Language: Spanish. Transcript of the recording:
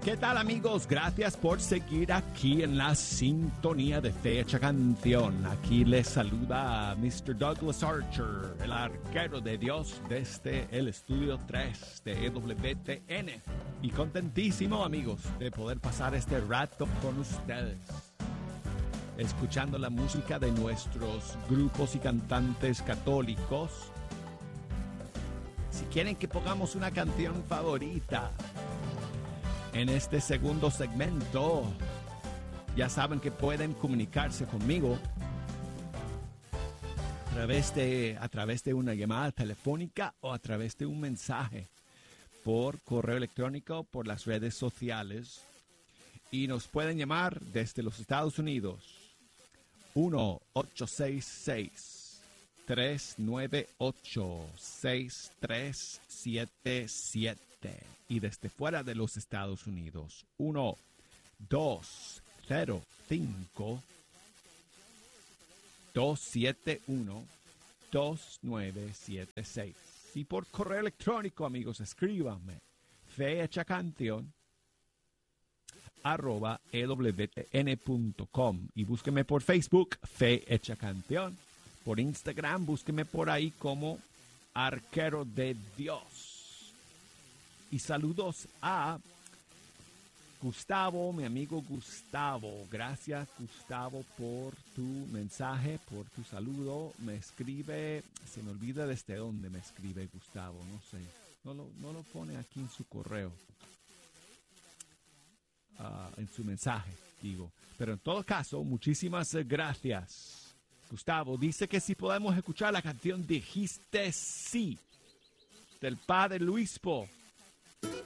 ¿Qué tal, amigos? Gracias por seguir aquí en la sintonía de Fecha Canción. Aquí les saluda Mr. Douglas Archer, el arquero de Dios desde el estudio 3 de EWTN. Y contentísimo, amigos, de poder pasar este rato con ustedes, escuchando la música de nuestros grupos y cantantes católicos. Si quieren que pongamos una canción favorita en este segundo segmento, ya saben que pueden comunicarse conmigo a través de una llamada telefónica o a través de un mensaje por correo electrónico, por las redes sociales. Y nos pueden llamar desde los Estados Unidos. 1-866-398-6377. Y desde fuera de los Estados Unidos, 1-205-271-2976. Y por correo electrónico, amigos, escríbanme fehechacanción@ewtn.com y búsqueme por Facebook, Fe Hecha Canción. Por Instagram, búsqueme por ahí como Arquero de Dios. Y saludos a Gustavo, mi amigo Gustavo. Gracias, Gustavo, por tu mensaje, por tu saludo. Me escribe, se me olvida desde dónde me escribe Gustavo, no sé. No lo pone aquí en su correo. En su mensaje, digo. Pero en todo caso, muchísimas gracias. Gustavo dice que si podemos escuchar la canción Dijiste Sí, del padre Luispo.